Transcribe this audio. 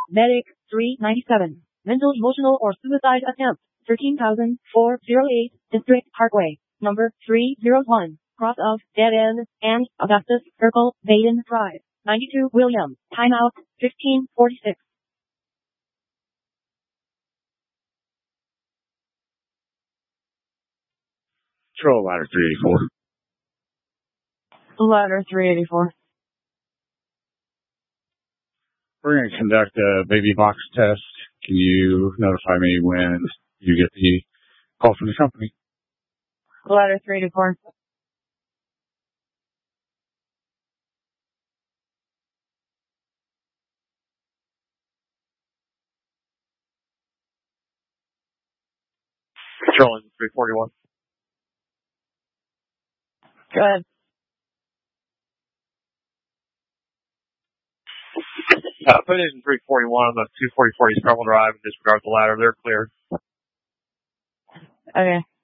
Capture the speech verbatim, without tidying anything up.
Medic three ninety-seven. Mental, emotional, or suicide attempt. thirteen thousand four hundred eight. District Parkway. Number three oh one. Cross of Dead End and Augustus Circle, Baden Drive. ninety-two William. Timeout fifteen forty-six. Control ladder three eighty-four. Ladder three eighty-four. We're going to conduct a baby box test. Can you notify me when you get the call from the company? Ladder three eighty-four. Control engine three forty-one. Go ahead. Uh, put engine three forty-one on the two forty-four East Carmel Drive and disregard the ladder. They're clear. Okay.